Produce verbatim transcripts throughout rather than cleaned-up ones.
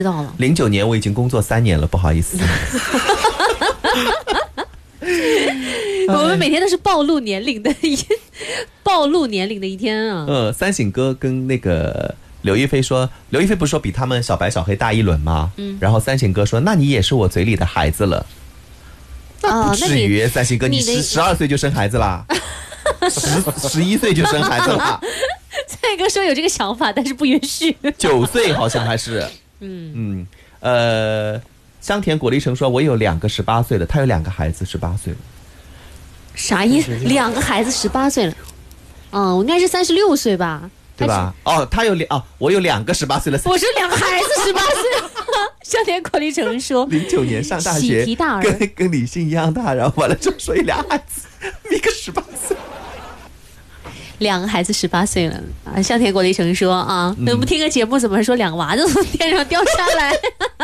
知道了。 零九年我已经工作三年了，不好意思。 我们每天都是暴露年龄的一暴露年龄的一天啊。 呃，三省哥跟那个刘亦菲说，刘亦菲不是说比他们小白小黑大一轮吗？嗯，然后三省哥说，那你也是我嘴里的孩子了。那不至于，三省哥，你十十二岁就生孩子啦，十十一岁就生孩子啦。 三省哥说有这个想法，但是不允许。 九岁好像还是，嗯嗯，呃，香田果粒橙说，我有两个十八岁了，他有两个孩子十八岁了。 啥意思？两个孩子十八岁了，嗯，我应该是三十六岁吧， 对吧？哦，他有两哦，我有两个十八岁了， 我是两个孩子十八岁。香田果粒橙说， 零九年上大学， 喜提大儿， 跟跟李信一样大，然后完了之后说有俩孩子，一个十八岁， 两个孩子十八岁了啊！香田果粒橙说啊，嗯、我们听个节目怎么说两个娃子从天上掉下来？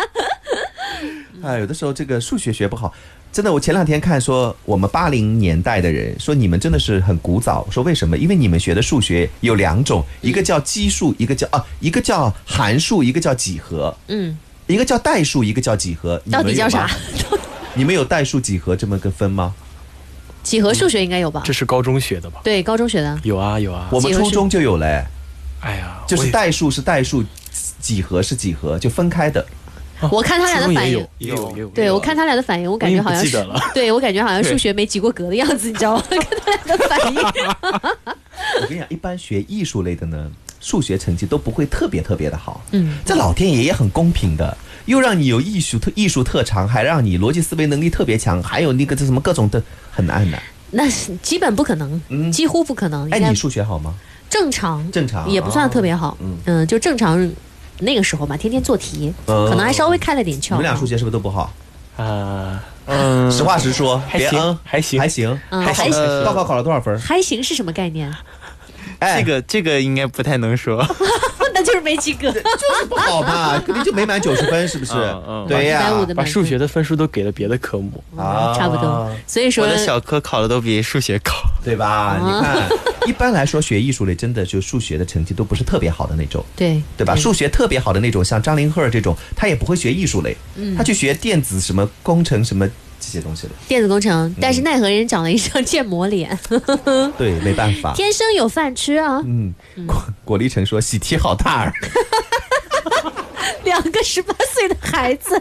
啊，有的时候这个数学学不好。真的，我前两天看说我们八零年代的人说你们真的是很古早，说为什么？因为你们学的数学有两种，一个叫基数，一个叫啊，一个叫函数，一个叫几何，嗯，一个叫代数，一个叫几何， 到底叫啥？ 你们有代数几何这么个分吗？ 几何数学应该有吧？ 这是高中学的吧？ 对，高中学的。 有啊有啊， 我们初中就有嘞。 哎呀， 就是代数是代数，几何是几何，就分开的。 我看他俩的反应， 也有也有， 对我看他俩的反应，我感觉好像是，对我感觉好像数学没及过格的样子，你知道吗？看他俩的反应。 我跟你讲，一般学艺术类的呢，数学成绩都不会特别特别的好。嗯，这老天爷也很公平的，又让你有艺术特艺术特长，还让你逻辑思维能力特别强，还有那个这什么各种的，很难难。 那基本不可能，嗯，几乎不可能。 哎，你数学好吗？ 正常， 正常也不算特别好。嗯嗯，就正常。那个时候嘛，天天做题，可能还稍微开了点窍。 你们俩数学是不是都不好？ 啊，嗯， 实话实说， 还行，还行， 还行， 还行。 高考考了多少分？ 还行是什么概念？ 哎，这个这个应该不太能说。 那就是没及格， 就是不好嘛，肯定就没满九十分，是不是？嗯嗯，对呀， 把数学的分数都给了别的科目啊，差不多。所以说， 我的小科考的都比数学高， 对吧？你看，一般来说学艺术类真的就数学的成绩都不是特别好的那种， 对对吧？数学特别好的那种，像张凌赫这种，他也不会学艺术类，他去学电子什么工程什么。这些东西了， 电子工程，但是奈何人长了一张建模脸， 对，没办法， 天生有饭吃啊。 嗯，果果粒橙说喜提好大儿， 两个十八岁的孩子，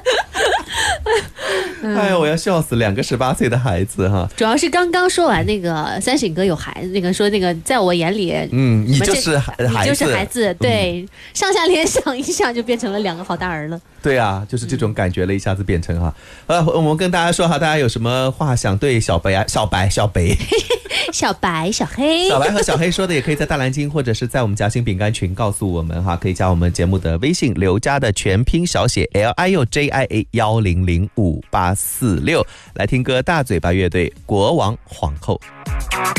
哎呀，我要笑死，两个十八岁的孩子哈。 主要是刚刚说完那个三省哥有孩子，那个说那个在我眼里， 嗯，你就是孩子， 你就是孩子，对，嗯、上下联想一下就变成了两个好大儿了。 对啊，就是这种感觉了，一下子变成哈。呃，我们跟大家说哈，大家有什么话想对小白啊、小白、小白、 小白、小黑、 小白和小黑说的，也可以在大蓝鲸或者是在我们夹心饼干群告诉我们哈，可以加我们节目的微信刘家的全拼小写 L I U J I A 一零零五八四六，来听歌大嘴巴乐队《国王皇后》。